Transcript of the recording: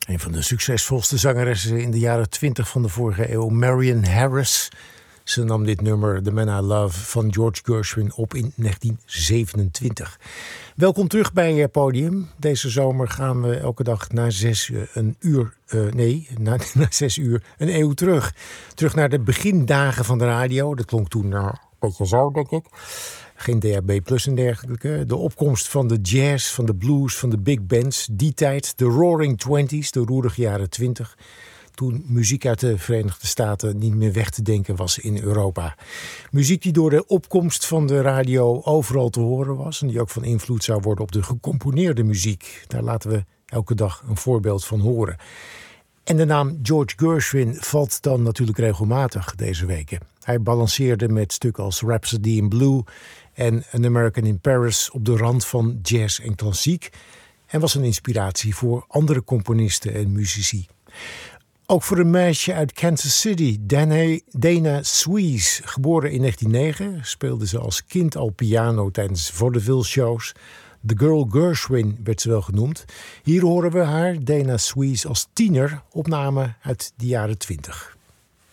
Een van de succesvolste zangeressen in de jaren 20 van de vorige eeuw, Marion Harris. Ze nam dit nummer, The Man I Love, van George Gershwin op in 1927. Welkom terug bij Podium. Deze zomer gaan we elke dag na 6 uur een eeuw terug. Terug naar de begindagen van de radio. Dat klonk toen een beetje zo, denk ik. Geen DAB Plus en dergelijke. De opkomst van de jazz, van de blues, van de big bands. Die tijd, de Roaring Twenties, de roerige jaren 20. Toen muziek uit de Verenigde Staten niet meer weg te denken was in Europa. Muziek die door de opkomst van de radio overal te horen was. En die ook van invloed zou worden op de gecomponeerde muziek. Daar laten we elke dag een voorbeeld van horen. En de naam George Gershwin valt dan natuurlijk regelmatig deze weken. Hij balanceerde met stukken als Rhapsody in Blue en An American in Paris op de rand van jazz en klassiek. En was een inspiratie voor andere componisten en muzici. Ook voor een meisje uit Kansas City, Dana Swees. Geboren in 1909, speelde ze als kind al piano tijdens vaudeville-shows. The Girl Gershwin werd ze wel genoemd. Hier horen we haar, Dana Swees, als tiener, opname uit de jaren 20.